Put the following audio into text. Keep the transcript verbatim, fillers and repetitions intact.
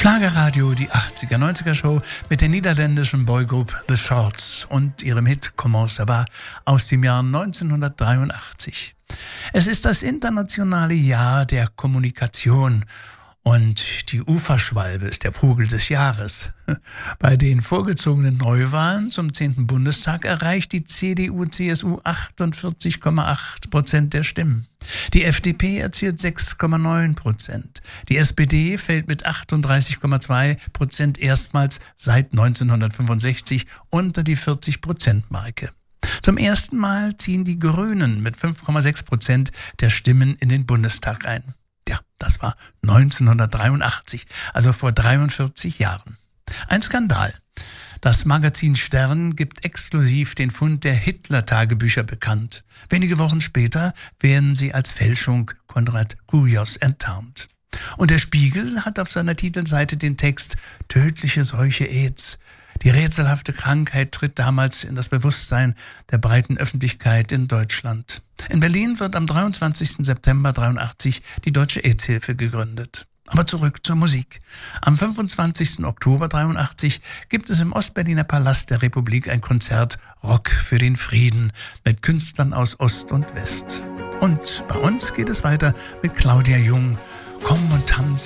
Schlagerradio, die achtziger neunziger Show mit der niederländischen Boygroup The Shorts und ihrem Hit Comment ça va aus dem Jahr neunzehnhundertdreiundachtzig. Es ist das internationale Jahr der Kommunikation und die Uferschwalbe ist der Vogel des Jahres. Bei den vorgezogenen Neuwahlen zum zehnten Bundestag erreicht die C D U C S U achtundvierzig Komma acht Prozent der Stimmen. Die F D P erzielt sechs Komma neun Prozent. Die S P D fällt mit achtunddreißig Komma zwei Prozent erstmals seit neunzehnhundertfünfundsechzig unter die vierzig Prozent Marke. Zum ersten Mal ziehen die Grünen mit fünf Komma sechs Prozent der Stimmen in den Bundestag ein. Ja, das war neunzehnhundertdreiundachtzig, also vor dreiundvierzig Jahren. Ein Skandal. Das Magazin Stern gibt exklusiv den Fund der Hitler-Tagebücher bekannt. Wenige Wochen später werden sie als Fälschung Konrad Kujos enttarnt. Und der Spiegel hat auf seiner Titelseite den Text »Tödliche Seuche AIDS«. Die rätselhafte Krankheit tritt damals in das Bewusstsein der breiten Öffentlichkeit in Deutschland. In Berlin wird am dreiundzwanzigsten September dreiundachtzig die Deutsche AIDS-Hilfe gegründet. Aber zurück zur Musik. Am fünfundzwanzigsten Oktober dreiundachtzig gibt es im Ostberliner Palast der Republik ein Konzert Rock für den Frieden mit Künstlern aus Ost und West. Und bei uns geht es weiter mit Claudia Jung. Komm und tanz